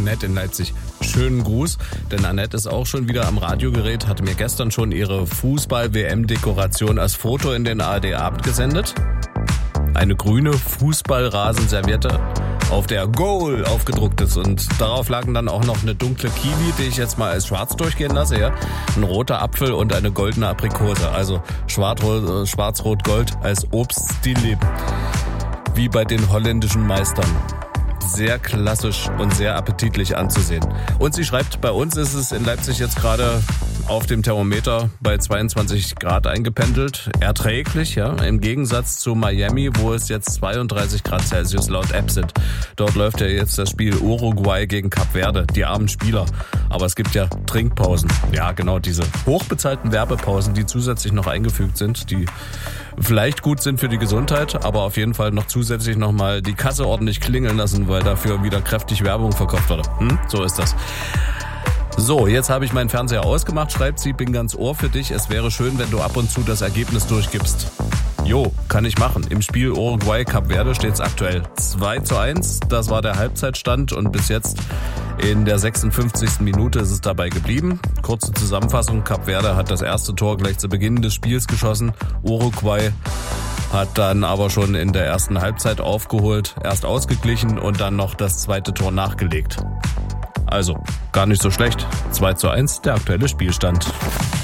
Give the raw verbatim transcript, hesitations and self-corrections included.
Annette in Leipzig. Schönen Gruß, denn Annette ist auch schon wieder am Radiogerät, hatte mir gestern schon ihre Fußball-W M-Dekoration als Foto in den A R D-Abend gesendet. Eine grüne Fußballrasenserviette, auf der Goal aufgedruckt ist, und darauf lagen dann auch noch eine dunkle Kiwi, die ich jetzt mal als schwarz durchgehen lasse, ja, ein roter Apfel und eine goldene Aprikose, also schwarz-rot-gold als Obststil, wie bei den holländischen Meistern. Sehr klassisch und sehr appetitlich anzusehen. Und sie schreibt, bei uns ist es in Leipzig jetzt gerade auf dem Thermometer bei zweiundzwanzig Grad eingependelt. Erträglich, ja, im Gegensatz zu Miami, wo es jetzt zweiunddreißig Grad Celsius laut App sind. Dort läuft ja jetzt das Spiel Uruguay gegen Kap Verde, die armen Spieler. Aber es gibt ja Trinkpausen. Ja, genau, diese hochbezahlten Werbepausen, die zusätzlich noch eingefügt sind, die vielleicht gut sind für die Gesundheit, aber auf jeden Fall noch zusätzlich nochmal die Kasse ordentlich klingeln lassen, weil dafür wieder kräftig Werbung verkauft wurde. Hm? So ist das. So, jetzt habe ich meinen Fernseher ausgemacht, schreibt sie, bin ganz Ohr für dich. Es wäre schön, wenn du ab und zu das Ergebnis durchgibst. Jo, kann ich machen. Im Spiel Uruguay-Kap Verde steht es aktuell zwei zu eins. Das war der Halbzeitstand und bis jetzt in der sechsundfünfzigsten Minute ist es dabei geblieben. Kurze Zusammenfassung, Kap Verde hat das erste Tor gleich zu Beginn des Spiels geschossen. Uruguay hat dann aber schon in der ersten Halbzeit aufgeholt, erst ausgeglichen und dann noch das zweite Tor nachgelegt. Also, gar nicht so schlecht. zwei zu eins, der aktuelle Spielstand.